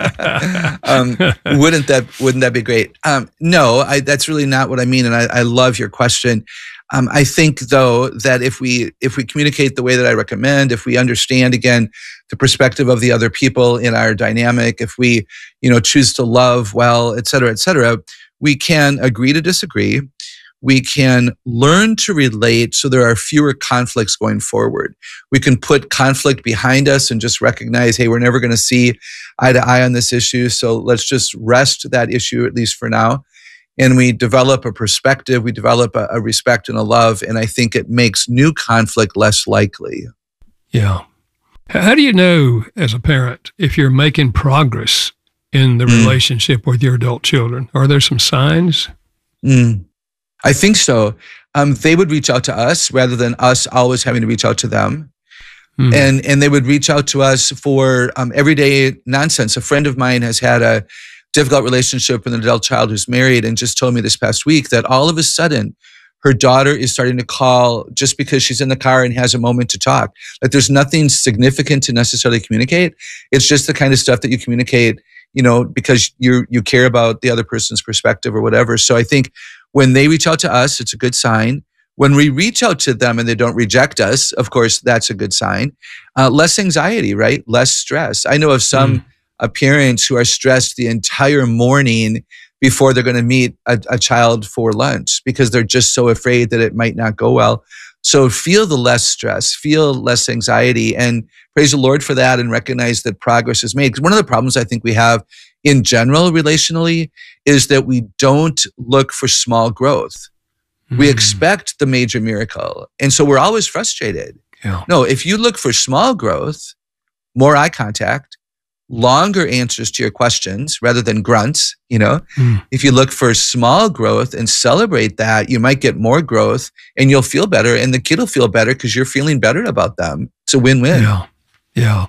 um, wouldn't that wouldn't that be great? Um, no, I, that's really not what I mean, and I, I love your question. Um, I think, though, that if we if we communicate the way that I recommend, if we understand, again, the perspective of the other people in our dynamic, if we, you know, choose to love well, et cetera, et cetera, we can agree to disagree. We can learn to relate so there are fewer conflicts going forward. We can put conflict behind us and just recognize, hey, we're never going to see eye to eye on this issue, so let's just rest that issue, at least for now. And we develop a perspective, we develop a, a respect and a love, and I think it makes new conflict less likely. Yeah. How do you know, as a parent, if you're making progress in the mm. relationship with your adult children? Are there some signs? Mm. I think so. Um, they would reach out to us rather than us always having to reach out to them. Mm. And and they would reach out to us for um, everyday nonsense. A friend of mine has had a difficult relationship with an adult child who's married and just told me this past week that all of a sudden her daughter is starting to call just because she's in the car and has a moment to talk. Like, there's nothing significant to necessarily communicate. It's just the kind of stuff that you communicate, you know, because you you care about the other person's perspective or whatever. So I think when they reach out to us, it's a good sign. When we reach out to them and they don't reject us, of course, that's a good sign. Uh, less anxiety, right? Less stress. I know of some mm. uh, parents who are stressed the entire morning before they're going to meet a, a child for lunch because they're just so afraid that it might not go well. So feel the less stress, feel less anxiety, and praise the Lord for that and recognize that progress is made. Because one of the problems I think we have in general relationally is that we don't look for small growth. Mm. We expect the major miracle. And so we're always frustrated. Yeah. No, if you look for small growth, more eye contact, longer answers to your questions rather than grunts, you know, mm. if you look for small growth and celebrate that, you might get more growth and you'll feel better and the kid will feel better because you're feeling better about them. It's a win-win. Yeah. Yeah.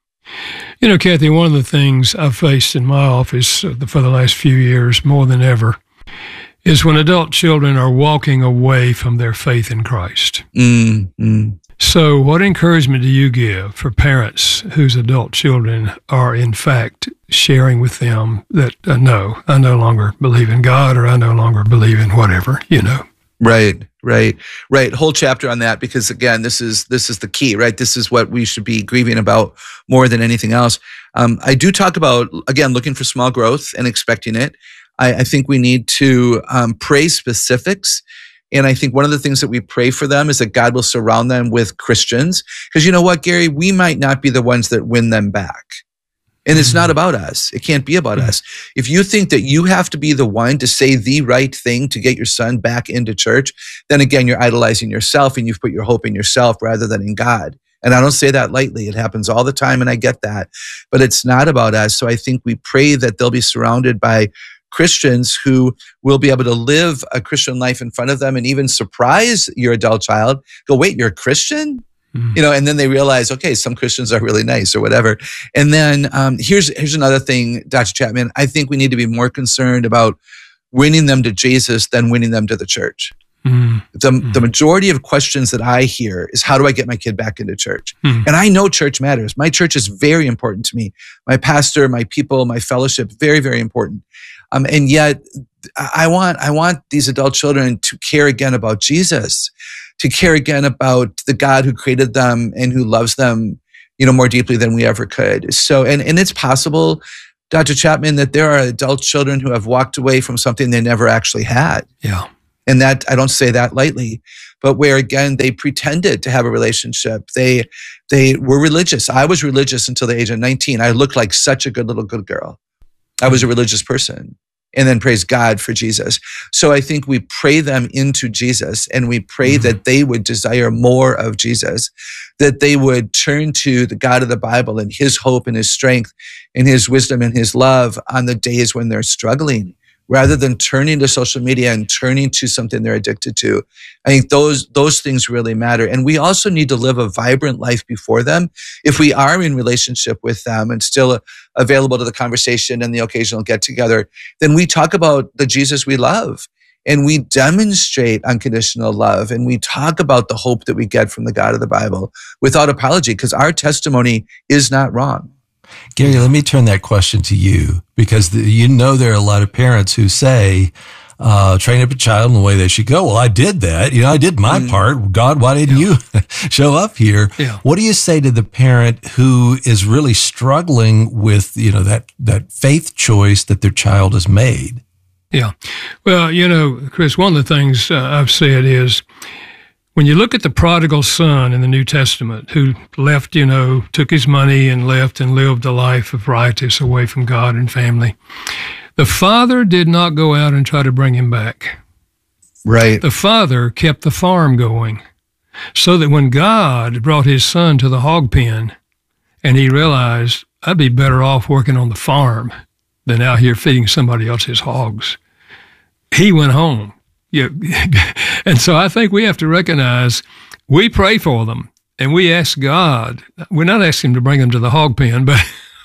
You know, Kathy, one of the things I've faced in my office for the last few years more than ever is when adult children are walking away from their faith in Christ. Mm-hmm. So what encouragement do you give for parents whose adult children are, in fact, sharing with them that, uh, no, I no longer believe in God, or I no longer believe in whatever, you know? Right, right, right. Whole chapter on that, because again, this is this is the key, right? This is what we should be grieving about more than anything else. Um, I do talk about, again, looking for small growth and expecting it. I, I think we need to um, pray specifics. And I think one of the things that we pray for them is that God will surround them with Christians. Because you know what, Gary, we might not be the ones that win them back. And it's not about us. It can't be about us. If you think that you have to be the one to say the right thing to get your son back into church, then again, you're idolizing yourself and you've put your hope in yourself rather than in God. And I don't say that lightly. It happens all the time, and I get that. But it's not about us. So I think we pray that they'll be surrounded by Christians who will be able to live a Christian life in front of them and even surprise your adult child. Go, wait, you're a Christian? Mm. You know, and then they realize, okay, some Christians are really nice or whatever. And then um, here's here's another thing, Doctor Chapman. I think we need to be more concerned about winning them to Jesus than winning them to the church. Mm. The, mm. the majority of questions that I hear is, how do I get my kid back into church? Mm. And I know church matters. My church is very important to me. My pastor, my people, my fellowship, very, very important. Um, and yet I want, I want these adult children to care again about Jesus, to care again about the God who created them and who loves them, you know, more deeply than we ever could. So, and, and it's possible, Doctor Chapman, that there are adult children who have walked away from something they never actually had. Yeah. And that, I don't say that lightly, but where again, they pretended to have a relationship. They, they were religious. I was religious until the age of nineteen. I looked like such a good little good girl. I was a religious person. And then praise God for Jesus. So I think we pray them into Jesus, and we pray mm-hmm. that they would desire more of Jesus, that they would turn to the God of the Bible and his hope and his strength and his wisdom and his love on the days when they're struggling, rather than turning to social media and turning to something they're addicted to. I think those those things really matter. And we also need to live a vibrant life before them. If we are in relationship with them and still available to the conversation and the occasional get-together, then we talk about the Jesus we love. And we demonstrate unconditional love. And we talk about the hope that we get from the God of the Bible without apology, because our testimony is not wrong. Gary, let me turn that question to you, because the, you know there are a lot of parents who say, uh, train up a child in the way they should go. Well, I did that. You know, I did my mm. part. God, why didn't yeah. you show up here? Yeah. What do you say to the parent who is really struggling with, you know, that, that faith choice that their child has made? Yeah. Well, you know, Chris, one of the things uh, I've said is, when you look at the prodigal son in the New Testament, who left, you know, took his money and left and lived a life of riotous away from God and family, the father did not go out and try to bring him back. Right. The father kept the farm going, so that when God brought his son to the hog pen and he realized, I'd be better off working on the farm than out here feeding somebody else's hogs, he went home. Yeah. And so I think we have to recognize, we pray for them and we ask God. We're not asking him to bring them to the hog pen, but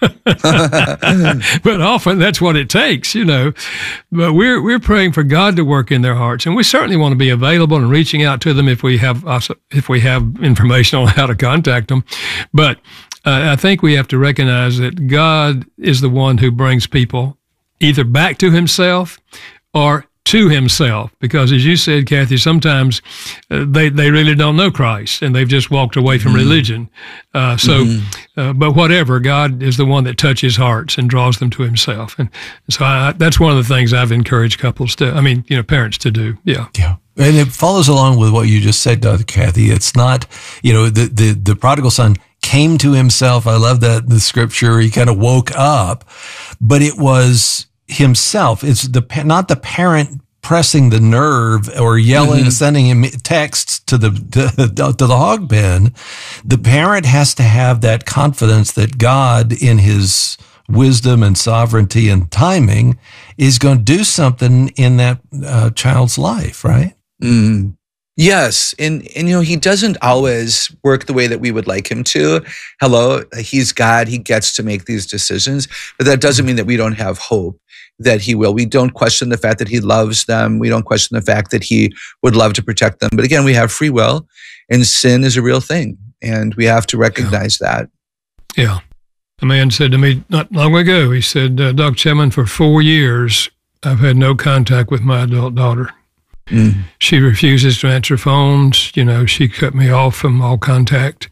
but often that's what it takes, you know. But we're we're praying for God to work in their hearts, and we certainly want to be available and reaching out to them if we have if we have information on how to contact them. But uh, I think we have to recognize that God is the one who brings people either back to himself or to himself, because as you said, Kathy, sometimes uh, they, they really don't know Christ and they've just walked away from mm-hmm. religion. Uh, so, mm-hmm. uh, but whatever, God is the one that touches hearts and draws them to himself. And so I, that's one of the things I've encouraged couples to, I mean, you know, parents to do. Yeah. Yeah. And it follows along with what you just said, Doctor Kathy. It's not, you know, the, the, the prodigal son came to himself. I love that, the scripture. He kind of woke up, but it was himself. It's the not the parent pressing the nerve or yelling, mm-hmm. sending him texts to the to, to the hog pen. The parent has to have that confidence that God, in his wisdom and sovereignty and timing, is going to do something in that uh, child's life, right? Mm. Yes. And, and, you know, he doesn't always work the way that we would like him to. Hello, he's God. He gets to make these decisions, but that doesn't mean that we don't have hope that he will. We don't question the fact that he loves them. We don't question the fact that he would love to protect them. But again, we have free will, and sin is a real thing, and we have to recognize yeah. that. Yeah. A man said to me not long ago, he said, uh, Doctor Chapman, for four years, I've had no contact with my adult daughter. Mm. She refuses to answer phones. You know, she cut me off from all contact.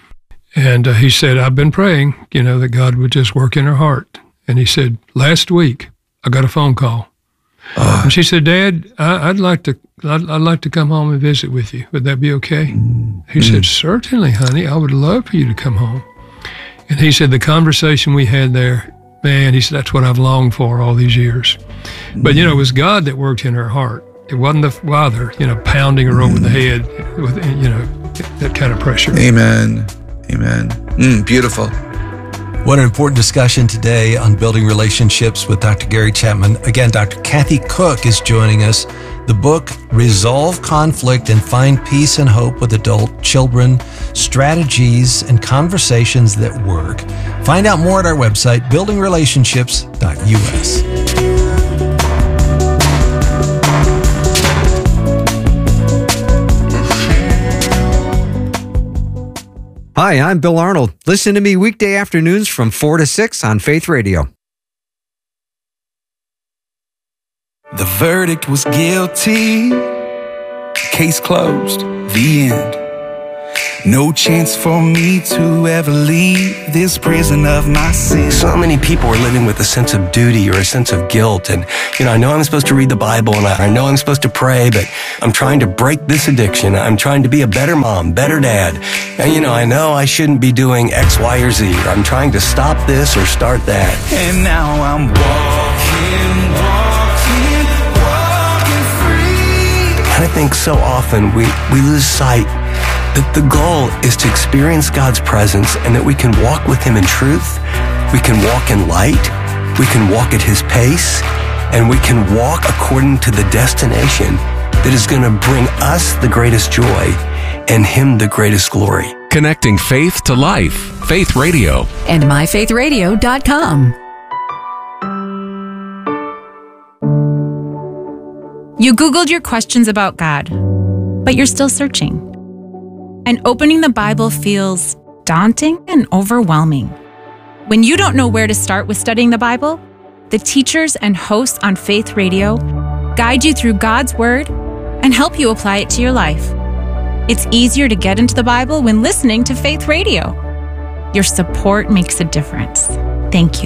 And uh, he said, I've been praying, you know, that God would just work in her heart. And he said, last week, I got a phone call. Uh, and she said, Dad, I, I'd like to I'd, I'd like to come home and visit with you. Would that be okay? Mm, he mm. said, certainly, honey. I would love for you to come home. And he said, the conversation we had there, man, he said, that's what I've longed for all these years. Mm. But, you know, it was God that worked in her heart. It wasn't the father, you know, pounding her mm. over the head with, you know, that kind of pressure. Amen. Amen. Mm, beautiful. What an important discussion today on building relationships with Doctor Gary Chapman. Again, Doctor Kathy Cook is joining us. The book, Resolve Conflict and Find Peace and Hope with Adult Children, Strategies and Conversations That Work. Find out more at our website, building relationships dot U S. Hi, I'm Bill Arnold. Listen to me weekday afternoons from four to six on Faith Radio. The verdict was guilty. Case closed. The end. No chance for me to ever leave this prison of my sin. So many people are living with a sense of duty or a sense of guilt. And, you know, I know I'm supposed to read the Bible and I know I'm supposed to pray, but I'm trying to break this addiction. I'm trying to be a better mom, better dad. And, you know, I know I shouldn't be doing X, Y, or Z. Or I'm trying to stop this or start that. And now I'm walking, walking, walking free. And I think so often we, we lose sight that the goal is to experience God's presence and that we can walk with Him in truth, we can walk in light, we can walk at His pace, and we can walk according to the destination that is going to bring us the greatest joy and Him the greatest glory. Connecting faith to life. Faith Radio. And my faith radio dot com. You Googled your questions about God, but you're still searching. And opening the Bible feels daunting and overwhelming. When you don't know where to start with studying the Bible, the teachers and hosts on Faith Radio guide you through God's Word and help you apply it to your life. It's easier to get into the Bible when listening to Faith Radio. Your support makes a difference. Thank you.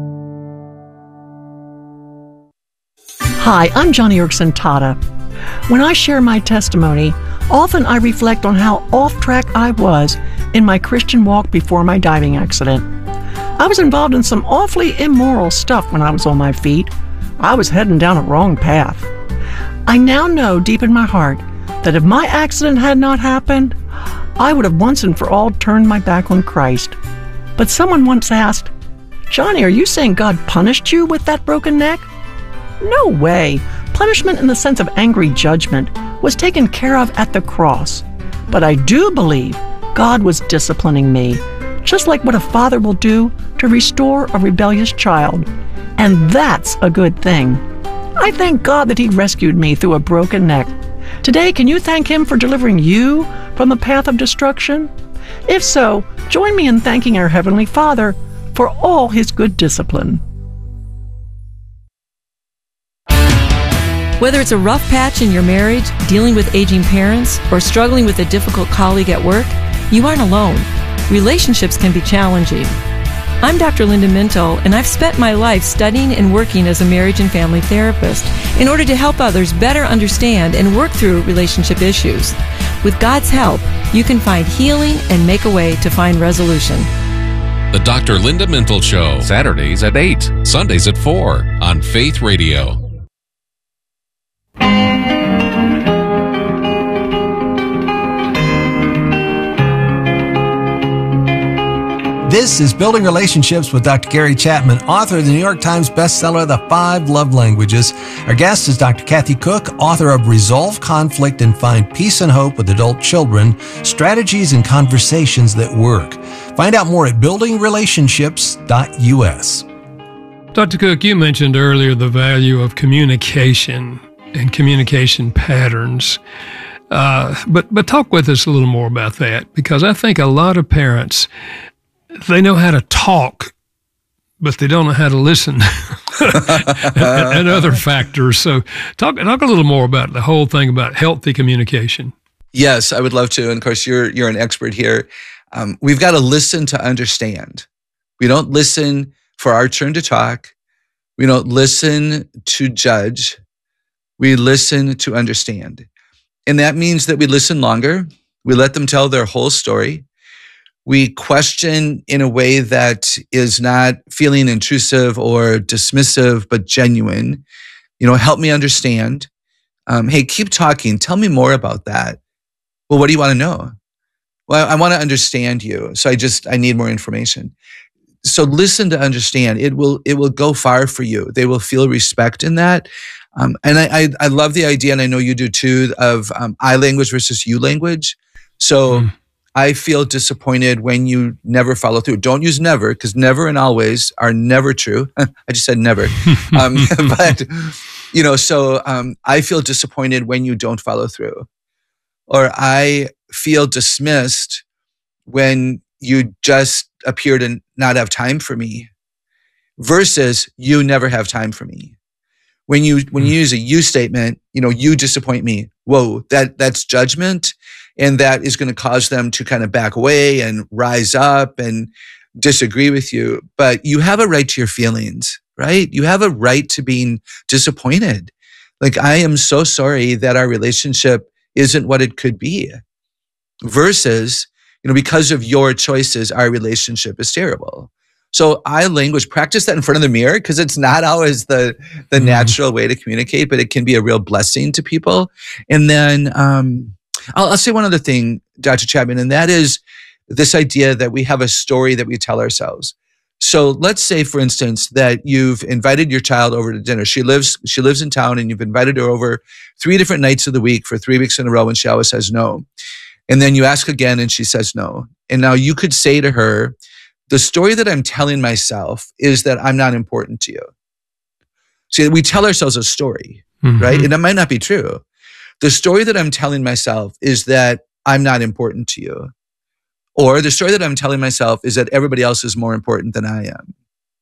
Hi, I'm Johnny Erickson Tata. When I share my testimony, often I reflect on how off track I was in my Christian walk before my diving accident. I was involved in some awfully immoral stuff when I was on my feet. I was heading down a wrong path. I now know deep in my heart that if my accident had not happened, I would have once and for all turned my back on Christ. But someone once asked, "Johnny, are you saying God punished you with that broken neck?" No way. Punishment in the sense of angry judgment was taken care of at the cross. But I do believe God was disciplining me, just like what a father will do to restore a rebellious child. And that's a good thing. I thank God that He rescued me through a broken neck. Today, can you thank Him for delivering you from the path of destruction? If so, join me in thanking our Heavenly Father for all His good discipline. Whether it's a rough patch in your marriage, dealing with aging parents, or struggling with a difficult colleague at work, you aren't alone. Relationships can be challenging. I'm Doctor Linda Minto, and I've spent my life studying and working as a marriage and family therapist in order to help others better understand and work through relationship issues. With God's help, you can find healing and make a way to find resolution. The Doctor Linda Minto Show, Saturdays at eight, Sundays at four on Faith Radio. This is Building Relationships with Doctor Gary Chapman, author of the New York Times bestseller, The Five Love Languages. Our guest is Doctor Kathy Cook, author of Resolve Conflict and Find Peace and Hope with Adult Children, Strategies and Conversations That Work. Find out more at building relationships dot U S. Doctor Cook, you mentioned earlier the value of communication and communication patterns. Uh, but, but talk with us a little more about that, because I think a lot of parents, they know how to talk, but they don't know how to listen and, and other factors. So talk talk a little more about the whole thing about healthy communication. Yes, I would love to. And of course, you're you're an expert here. Um, we've got to listen to understand. We don't listen for our turn to talk. We don't listen to judge. We listen to understand. And that means that we listen longer. We let them tell their whole story. We question in a way that is not feeling intrusive or dismissive, but genuine. You know, help me understand. Um, hey, keep talking. Tell me more about that. Well, what do you want to know? Well, I want to understand you. So I just, I need more information. so listen to understand. It will it will go far for you. They will feel respect in that. Um, and I, I I love the idea, and I know you do too, of um, I language versus you language. So mm. I feel disappointed when you never follow through. Don't use never, because never and always are never true. I just said never. um, but, you know, so um, I feel disappointed when you don't follow through. Or I feel dismissed when you just appear to not have time for me, versus you never have time for me. When you when you use a you statement, you know, you disappoint me. Whoa, that that's judgment, and that is going to cause them to kind of back away and rise up and disagree with you. But you have a right to your feelings, right? You have a right to being disappointed. Like, I am so sorry that our relationship isn't what it could be. Versus, you know, because of your choices, our relationship is terrible. So I language, practice that in front of the mirror, because it's not always the the mm-hmm. natural way to communicate, but it can be a real blessing to people. And then um, I'll, I'll say one other thing, Doctor Chapman, and that is this idea that we have a story that we tell ourselves. So let's say, for instance, that you've invited your child over to dinner. She lives she lives in town, and you've invited her over three different nights of the week for three weeks in a row, and she always says no. And then you ask again, and she says no. And now you could say to her, the story that I'm telling myself is that I'm not important to you. See, we tell ourselves a story, mm-hmm. right? And it might not be true. The story that I'm telling myself is that I'm not important to you. Or the story that I'm telling myself is that everybody else is more important than I am.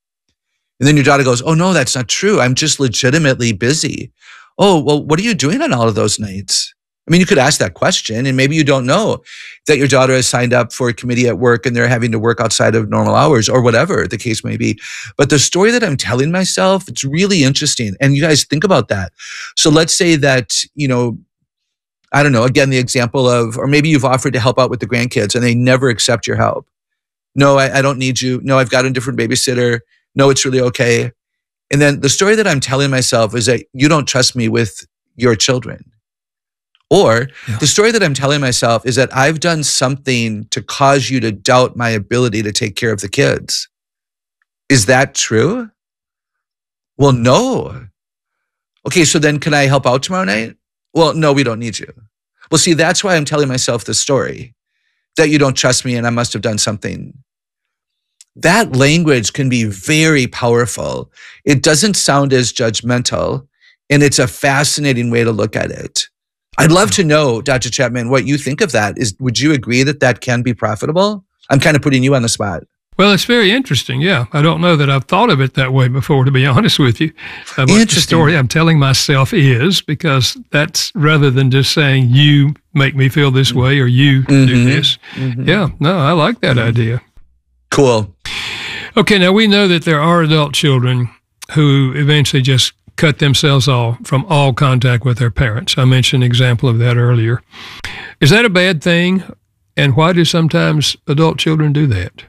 And then your daughter goes, oh no, that's not true. I'm just legitimately busy. Oh, well, what are you doing on all of those nights? I mean, you could ask that question, and maybe you don't know that your daughter has signed up for a committee at work and they're having to work outside of normal hours, or whatever the case may be. But the story that I'm telling myself, it's really interesting. And you guys think about that. So let's say that, you know, I don't know, again, the example of, or maybe you've offered to help out with the grandkids and they never accept your help. No, I, I don't need you. No, I've got a different babysitter. No, it's really okay. And then the story that I'm telling myself is that you don't trust me with your children. Or yeah. the story that I'm telling myself is that I've done something to cause you to doubt my ability to take care of the kids. Is that true? Well, no. Okay, so then can I help out tomorrow night? Well, no, we don't need you. Well, see, that's why I'm telling myself this story, that you don't trust me and I must have done something. That language can be very powerful. It doesn't sound as judgmental, and it's a fascinating way to look at it. I'd love to know, Doctor Chapman, what you think of that. Is would you agree that that can be profitable? I'm kind of putting you on the spot. Well, it's very interesting. Yeah, I don't know that I've thought of it that way before, to be honest with you. Uh, what the story I'm telling myself is, because that's rather than just saying you make me feel this way or you mm-hmm. do this. Mm-hmm. Yeah, no, I like that mm-hmm. idea. Cool. Okay, now we know that there are adult children who eventually just cut themselves off from all contact with their parents. I mentioned an example of that earlier. Is that a bad thing? And why do sometimes adult children do that?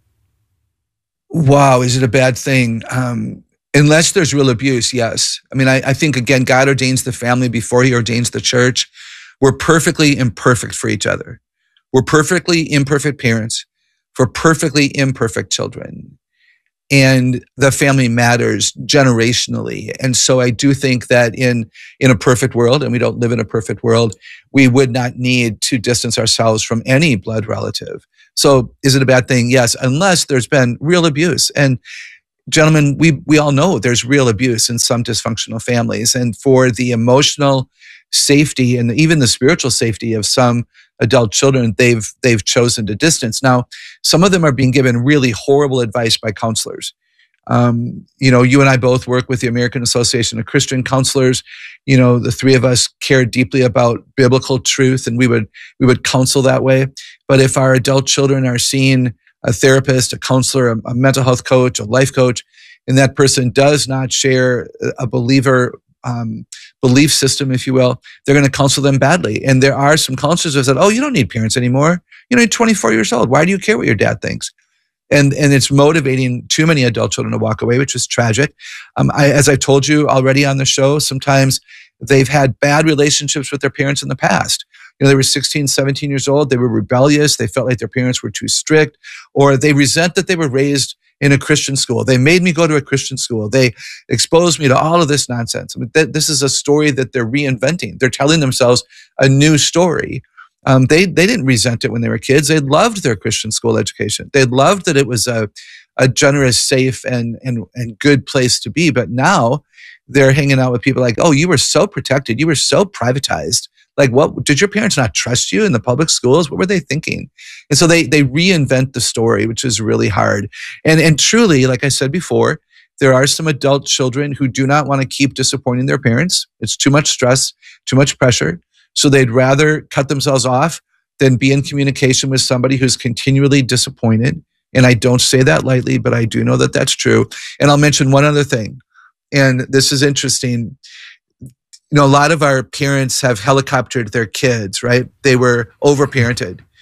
Wow, is it a bad thing? Um, unless there's real abuse, yes. I mean, I, I think, again, God ordains the family before he ordains the church. We're perfectly imperfect for each other. We're perfectly imperfect parents for perfectly imperfect children. And the family matters generationally. And so I do think that in, in a perfect world, and we don't live in a perfect world, we would not need to distance ourselves from any blood relative. So is it a bad thing? Yes, unless there's been real abuse. And gentlemen, we, we all know there's real abuse in some dysfunctional families. And for the emotional safety and even the spiritual safety of some adult children, they've they've chosen to distance. Now, some of them are being given really horrible advice by counselors. Um, you know, you and I both work with the American Association of Christian Counselors. You know, the three of us care deeply about biblical truth, and we would we would counsel that way. But if our adult children are seeing a therapist, a counselor, a, a mental health coach, a life coach, and that person does not share a believer um, belief system, if you will, they're going to counsel them badly. And there are some counselors who said, oh, you don't need parents anymore. You know, you're twenty-four years old. Why do you care what your dad thinks? And and it's motivating too many adult children to walk away, which is tragic. Um, I, as I've told you already on the show, sometimes they've had bad relationships with their parents in the past. You know, they were sixteen, seventeen years old. They were rebellious. They felt like their parents were too strict, or they resent that they were raised in a Christian school. They made me go to a Christian school. They exposed me to all of this nonsense. I mean, th- this is a story that they're reinventing. They're telling themselves a new story. Um, they they didn't resent it when they were kids. They loved their Christian school education. They loved that it was a a generous, safe, and and and good place to be. But now they're hanging out with people like, oh, you were so protected. You were so privatized. Like, what, did your parents not trust you in the public schools? What were they thinking? And so they they reinvent the story, which is really hard. And and truly, like I said before, there are some adult children who do not want to keep disappointing their parents. It's too much stress, too much pressure. So they'd rather cut themselves off than be in communication with somebody who's continually disappointed. And I don't say that lightly, but I do know that that's true. And I'll mention one other thing. And this is interesting. You know, a lot of our parents have helicoptered their kids, right? They were overparented.